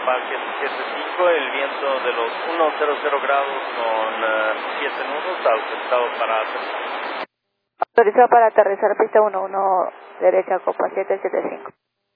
Copa 775, el viento de los 100 grados con 7 nudos, autorizado para aterrizar. Autorizado para aterrizar, pista 11, derecha, Copa 775.